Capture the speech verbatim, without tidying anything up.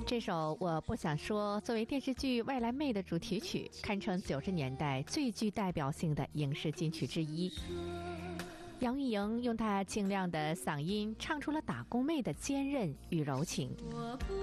这首《我不想说》作为电视剧《外来妹》的主题曲，堪称九十年代最具代表性的影视金曲之一。杨钰莹用她清亮的嗓音唱出了打工妹的坚韧与柔情。